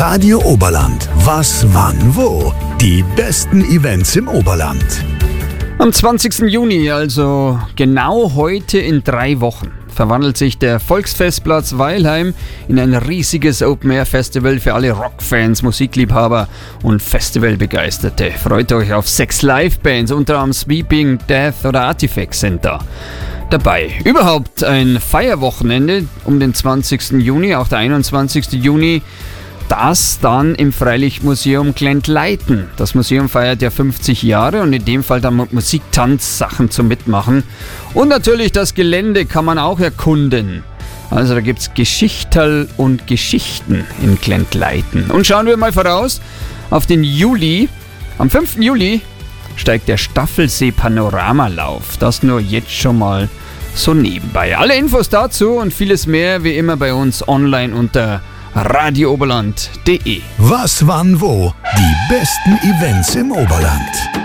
Radio Oberland. Was, wann, wo? Die besten Events im Oberland. Am 20. Juni, also genau heute in 3 Wochen, verwandelt sich der Volksfestplatz Weilheim in ein riesiges Open-Air-Festival für alle Rockfans, Musikliebhaber und Festivalbegeisterte. Freut euch auf 6 Live-Bands, unter anderem Sweeping, Death oder Artifact Center dabei. Überhaupt ein Feierwochenende um den 20. Juni, auch der 21. Juni, das dann im Freilichtmuseum Glentleiten. Das Museum feiert ja 50 Jahre und in dem Fall dann mit Musik, Tanz, Sachen zum Mitmachen. Und natürlich das Gelände kann man auch erkunden. Also da gibt es Geschichterl und Geschichten in Glentleiten. Und schauen wir mal voraus auf den Juli. Am 5. Juli steigt der Staffelsee-Panoramalauf. Das nur jetzt schon mal so nebenbei. Alle Infos dazu und vieles mehr wie immer bei uns online unter radiooberland.de. Was, wann, wo? Die besten Events im Oberland.